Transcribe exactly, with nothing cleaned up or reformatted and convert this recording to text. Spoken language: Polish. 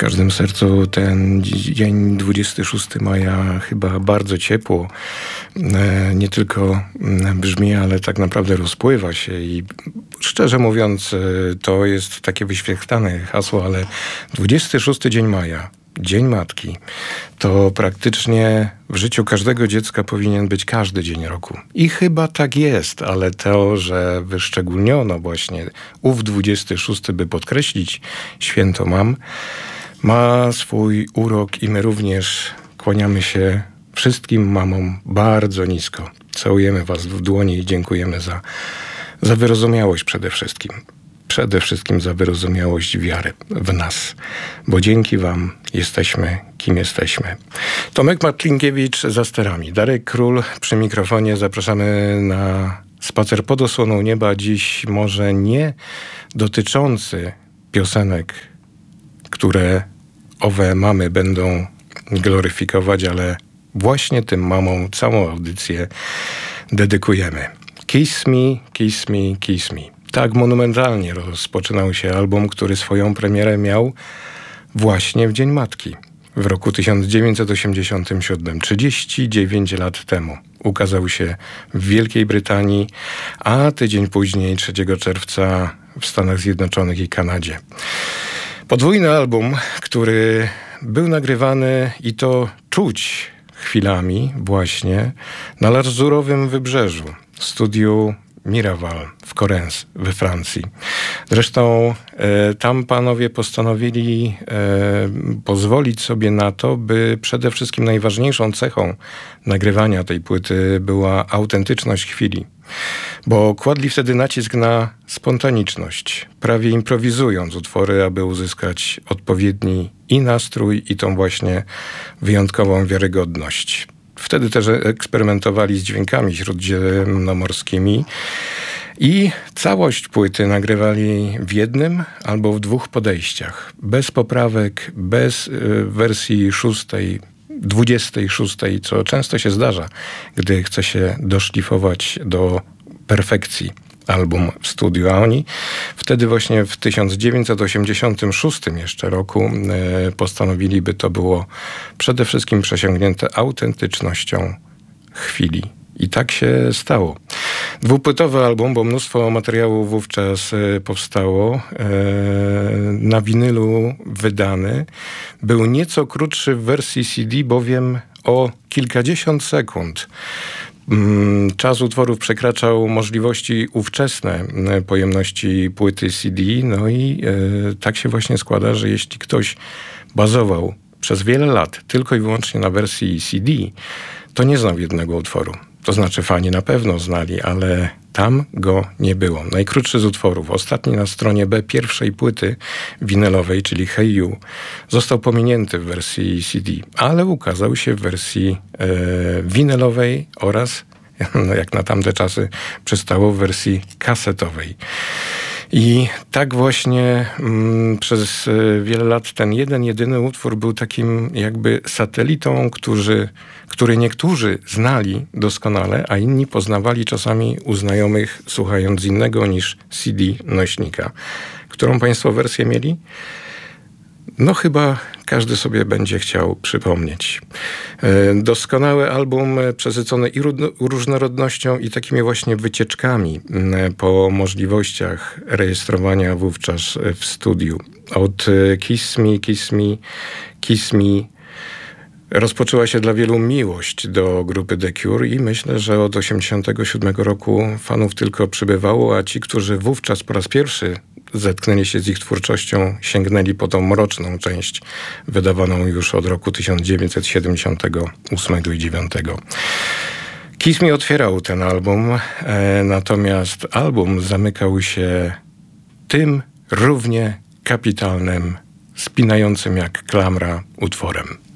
każdym sercu ten dzień dwudziestego szóstego maja chyba bardzo ciepło nie tylko brzmi, ale tak naprawdę rozpływa się i szczerze mówiąc to jest takie wyświechtane hasło, ale dwudziesty szósty dzień maja, Dzień Matki, to praktycznie w życiu każdego dziecka powinien być każdy dzień roku. I chyba tak jest, ale to, że wyszczególniono właśnie ów dwudziesty szósty, by podkreślić święto mam, ma swój urok i my również kłaniamy się wszystkim mamom bardzo nisko. Całujemy was w dłonie i dziękujemy za, za wyrozumiałość przede wszystkim. Przede wszystkim za wyrozumiałość wiary w nas, bo dzięki wam jesteśmy, kim jesteśmy. Tomek Martlinkiewicz za sterami, Darek Król przy mikrofonie. Zapraszamy na spacer pod osłoną nieba. Dziś może nie dotyczący piosenek, które owe mamy będą gloryfikować, ale właśnie tym mamom całą audycję dedykujemy. Kiss me, kiss me, kiss me. Tak monumentalnie rozpoczynał się album, który swoją premierę miał właśnie w Dzień Matki. W roku tysiąc dziewięćset osiemdziesiątym siódmym, trzydzieści dziewięć lat temu, ukazał się w Wielkiej Brytanii, a tydzień później, trzeciego czerwca w Stanach Zjednoczonych i Kanadzie. Podwójny album, który był nagrywany i to czuć chwilami właśnie na Lazurowym Wybrzeżu, w studiu Miraval w Correns we Francji. Zresztą e, tam panowie postanowili e, pozwolić sobie na to, by przede wszystkim najważniejszą cechą nagrywania tej płyty była autentyczność chwili. Bo kładli wtedy nacisk na spontaniczność, prawie improwizując utwory, aby uzyskać odpowiedni i nastrój, i tą właśnie wyjątkową wiarygodność. Wtedy też eksperymentowali z dźwiękami śródziemnomorskimi i całość płyty nagrywali w jednym albo w dwóch podejściach. Bez poprawek, bez y, wersji szóstej, dwudziestej szóstej, co często się zdarza, gdy chce się doszlifować do perfekcji album w studiu, a oni wtedy właśnie w tysiąc dziewięćset osiemdziesiątym szóstym jeszcze roku e, postanowili, by to było przede wszystkim przesiągnięte autentycznością chwili. I tak się stało. Dwupłytowy album, bo mnóstwo materiału wówczas e, powstało, e, na winylu wydany. Był nieco krótszy w wersji C D, bowiem o kilkadziesiąt sekund. Czas utworów przekraczał możliwości ówczesne pojemności płyty C D, no i e, tak się właśnie składa, że jeśli ktoś bazował przez wiele lat tylko i wyłącznie na wersji C D, to nie znał jednego utworu. To znaczy fani na pewno znali, ale tam go nie było. Najkrótszy z utworów, ostatni na stronie B pierwszej płyty winylowej, czyli Hey You, został pominięty w wersji C D, ale ukazał się w wersji e, winylowej oraz, no jak na tamte czasy przystało, w wersji kasetowej. I tak właśnie mm, przez y, wiele lat ten jeden, jedyny utwór był takim jakby satelitą, którzy, który niektórzy znali doskonale, a inni poznawali czasami u znajomych, słuchając innego niż C D nośnika. Którą państwo wersję mieli? No chyba każdy sobie będzie chciał przypomnieć. Doskonały album przesycony i różnorodnością i takimi właśnie wycieczkami po możliwościach rejestrowania wówczas w studiu. Od Kiss Me, Kiss Me, Kiss Me rozpoczęła się dla wielu miłość do grupy The Cure i myślę, że od osiemdziesiątego siódmego roku fanów tylko przybywało, a ci, którzy wówczas po raz pierwszy zetknęli się z ich twórczością, sięgnęli po tą mroczną część wydawaną już od roku tysiąc dziewięćset siedemdziesiątego ósmego i dziewiątego. Kiss Me otwierał ten album, e, natomiast album zamykał się tym równie kapitalnym, spinającym jak klamra utworem.